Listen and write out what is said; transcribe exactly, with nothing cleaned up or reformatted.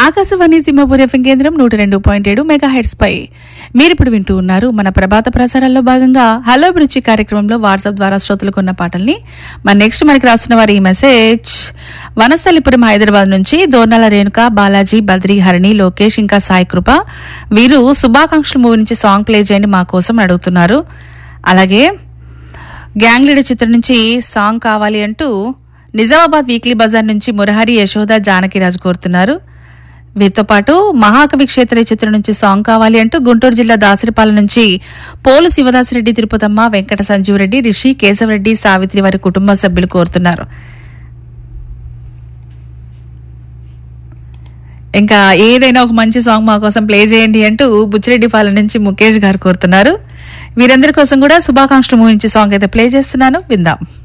Akashvani Simhapur FM కేంద్రం నూట రెండు పాయింట్ ఏడు మెగా హెడ్స్ పై మీరిప్పుడు వింటూ ఉన్నారు మన ప్రభాత ప్రసారాల్లో భాగంగా హలో అభిరుచి కార్యక్రమంలో వాట్సాప్ ద్వారా శ్రోతలకు ఉన్న పాటల్ని. మన నెక్స్ట్ మనకి రాస్తున్న వారి ఈ మెసేజ్ వనస్థలిపురం హైదరాబాద్ నుంచి దోర్నాల రేణుక, బాలాజీ, బద్రి, హరిణి, లోకేష్ ఇంకా సాయి కృప. వీరు శుభాకాంక్షలు మూవీ నుంచి సాంగ్ ప్లే చేయండి మా కోసం అడుగుతున్నారు. అలాగే గ్యాంగ్ లీడర్ చిత్రం నుంచి సాంగ్ కావాలి అంటూ నిజామాబాద్ వీక్లీ బజార్ నుంచి మురహరి, యశోద, జానకిరాజు కోరుతున్నారు. వీరితో పాటు మహాకవి క్షేత్ర చిత్రం నుంచి సాంగ్ కావాలి అంటూ గుంటూరు జిల్లా దాసరిపాలెం నుంచి పోలు శివదాసరెడ్డి, తిరుపతమ్మ, వెంకట సంజీవరెడ్డి, రిషి, కేశవరెడ్డి, సావిత్రి వారి కుటుంబ సభ్యులు కోరుతున్నారు. ఇంకా ఏదైనా ఒక మంచి సాంగ్ మా కోసం ప్లే చేయండి అంటూ బుచ్చిరెడ్డిపాలెం నుంచి ముఖేష్ గారు కోరుతున్నారు. వీరందరి కోసం కూడా శుభాకాంక్షలు మూవీ నుంచి సాంగ్ అయితే ప్లే చేస్తున్నాను, విందాం.